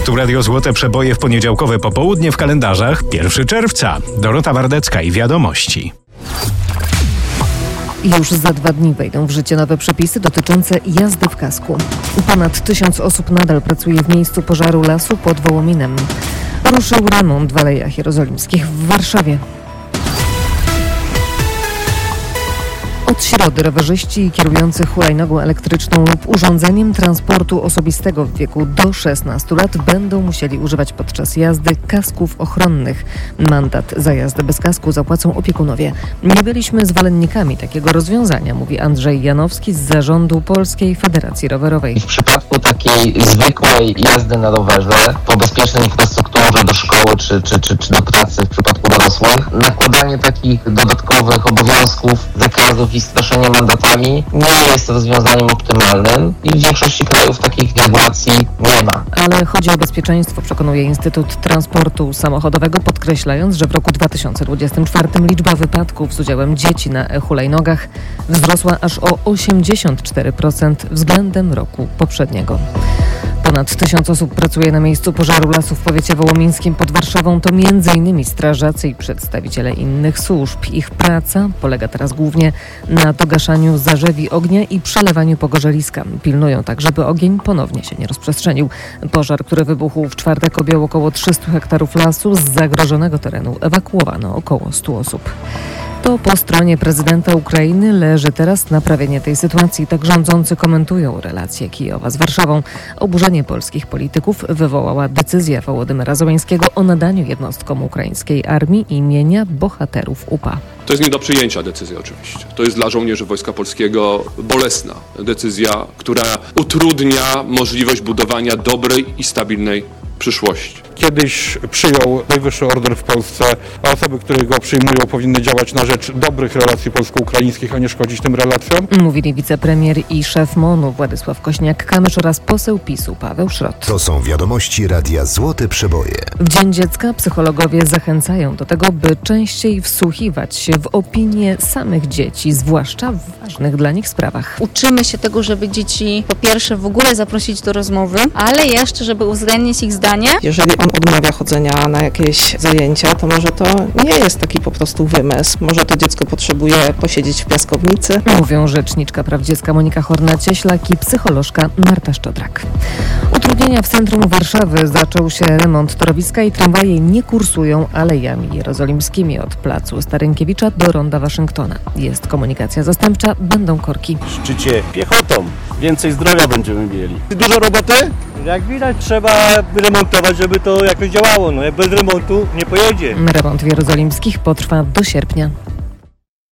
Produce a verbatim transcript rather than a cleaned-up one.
Tu Radio Złote Przeboje w poniedziałkowe popołudnie w kalendarzach pierwszego czerwca. Dorota Wardecka i Wiadomości. Już za dwa dni wejdą w życie nowe przepisy dotyczące jazdy w kasku. Ponad tysiąc osób nadal pracuje w miejscu pożaru lasu pod Wołominem. Ruszył remont w Alejach Jerozolimskich w Warszawie. Od środy rowerzyści kierujący hulajnogą elektryczną lub urządzeniem transportu osobistego w wieku do szesnastu lat będą musieli używać podczas jazdy kasków ochronnych. Mandat za jazdę bez kasku zapłacą opiekunowie. Nie byliśmy zwolennikami takiego rozwiązania, mówi Andrzej Janowski z zarządu Polskiej Federacji Rowerowej. W przypadku takiej zwykłej jazdy na rowerze po bezpiecznej infrastrukturze do szkoły czy, czy, czy, czy do pracy w przypadku dorosłych, nakładanie takich dodatkowych obowiązków, zakazów i straszenie mandatami nie jest rozwiązaniem optymalnym i w większości krajów takich regulacji nie ma. Ale chodzi o bezpieczeństwo, przekonuje Instytut Transportu Samochodowego, podkreślając, że w roku dwa tysiące dwudziestym czwartym liczba wypadków z udziałem dzieci na hulajnogach wzrosła aż o osiemdziesiąt cztery procent względem roku poprzedniego. Ponad tysiąc osób pracuje na miejscu pożaru lasu w powiecie wołomińskim pod Warszawą. To między innymi strażacy i przedstawiciele innych służb. Ich praca polega teraz głównie na dogaszaniu zarzewi ognia i przelewaniu pogorzeliska. Pilnują tak, żeby ogień ponownie się nie rozprzestrzenił. Pożar, który wybuchł w czwartek, objął około trzysta hektarów lasu. Z zagrożonego terenu ewakuowano około stu osób. To po stronie prezydenta Ukrainy leży teraz naprawienie tej sytuacji. Tak rządzący komentują relacje Kijowa z Warszawą. Oburzenie polskich polityków wywołała decyzja Wołodymyra Zełenskiego o nadaniu jednostkom ukraińskiej armii imienia bohaterów U P A. To jest nie do przyjęcia decyzja oczywiście. To jest dla żołnierzy Wojska Polskiego bolesna decyzja, która utrudnia możliwość budowania dobrej i stabilnej przyszłości. Kiedyś przyjął najwyższy order w Polsce, a osoby, które go przyjmują, powinny działać na rzecz dobrych relacji polsko-ukraińskich, a nie szkodzić tym relacjom. Mówili wicepremier i szef M O N-u Władysław Kośniak-Kamysz oraz poseł PiS-u Paweł Szrot. To są wiadomości Radia Złote Przeboje. W Dzień Dziecka psychologowie zachęcają do tego, by częściej wsłuchiwać się w opinie samych dzieci, zwłaszcza w ważnych dla nich sprawach. Uczymy się tego, żeby dzieci po pierwsze w ogóle zaprosić do rozmowy, ale jeszcze, żeby uwzględnić ich zdanie. Jeżeli on odmawia chodzenia na jakieś zajęcia, to może to nie jest taki po prostu wymysł. Może to dziecko potrzebuje posiedzieć w piaskownicy. Mówią rzeczniczka praw dziecka Monika Horna-Cieślak i psycholożka Marta Szczodrak. Utrudnienia w centrum Warszawy. Zaczął się remont torowiska i tramwaje nie kursują alejami jerozolimskimi od placu Starynkiewicza do ronda Waszyngtona. Jest komunikacja zastępcza, będą korki. W szczycie piechotą. Więcej zdrowia będziemy mieli. Dużo roboty? Jak widać, trzeba remontować, żeby to jakoś działało. No, jak bez remontu nie pojedzie. Remont w jerozolimskich potrwa do sierpnia.